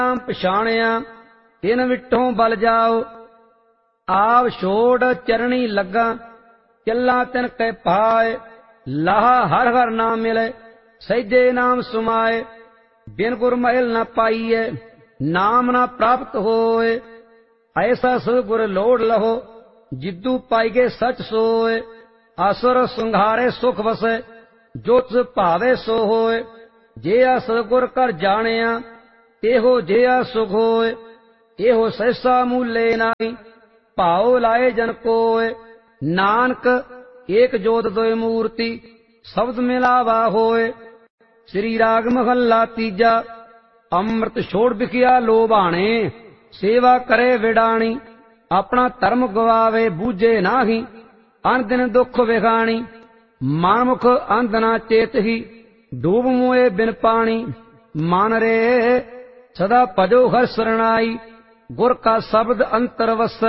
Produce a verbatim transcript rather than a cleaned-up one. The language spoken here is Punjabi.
ਨਾਮ ਪਛਾਣਿਆ ਤਿਨ ਵਿਟੋਂ ਬਲ ਜਾਓ। ਆਪ ਛੋੜ ਚਰਣੀ ਲੱਗਾ ਚੱਲਾਂ ਤਿਨ ਕੈ ਪਾਏ। ਲਾਹਾ ਹਰ ਹਰ ਨਾਮ ਮਿਲੇ ਸਹਿਜੇ ਨਾਮ ਸੁਮਾਏ। ਬਿਨ ਗੁਰ ਮਹਿਲ ਨ ਪਾਈਐ ਨਾਮ ਨ ਪ੍ਰਾਪਤ ਹੋਏ। ਐਸਾ ਸਤਿਗੁਰ ਲੋੜ ਲਹੋ ਜਿਦੂ ਪਾਈਗੇ ਸਚ ਸੋਏ। ਆਸੁਰ ਸੰਘਾਰੇ ਸੁਖ ਵਸੈ ਜੋ ਤਿਸ ਭਾਵੇ ਸੋ ਹੋਏ। ਜਿਆ ਸਤਿਗੁਰ ਕਰ ਜਾਣਿਆ ਇਹੋ ਜਿਆ ਸੁਖ ਹੋਏ। ਇਹੋ ਸਹਿਸਾ ਮੂਲੇ ਨਾਹੀ ਭਾਉ ਲਾਏ ਜਨ ਕੋਏ। ਨਾਨਕ ਏਕ ਜੋਤ ਦੋਇ ਮੂਰਤੀ ਸ਼ਬਦ ਮਿਲਾਵਾ ਹੋਏ। ਸ੍ਰੀ ਰਾਗ ਮਹੱਲਾ ਤੀਜਾ। ਅੰਮ੍ਰਿਤ ਛੋੜ ਵਿਖਿਆ ਲੋਭਾਣੇ ਸੇਵਾ ਕਰੇ ਵਿਡਾਣੀ। ਆਪਣਾ ਧਰਮ ਗਵਾਵੇ ਬੂਝੇ ਨਾਹੀ ਅਨ ਦਿਨ ਦੁਖ ਵਿਖਾਣੀ। ਮਨਮੁਖ ਅੰਧ ਨਾ ਚੇਤਹੀ ਡੂਬ ਮੋਏ ਬਿਨ ਪਾਣੀ। ਮਨ ਰੇ ਸਦਾ ਭਜੋ ਹਰਿ ਸਰਣਾਈ ਗੁਰ ਕਾ ਸ਼ਬਦ ਅੰਤਰ ਵਸੈ।